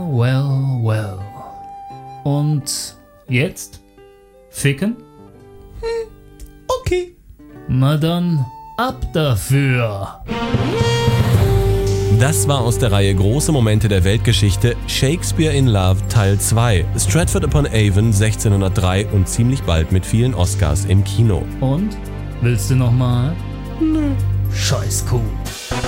well. Und jetzt? Ficken? Okay. Na dann, ab dafür! Das war aus der Reihe Große Momente der Weltgeschichte Shakespeare in Love Teil 2. Stratford upon Avon 1603 und ziemlich bald mit vielen Oscars im Kino. Und? Willst du nochmal? Nö. Scheiß Kuh.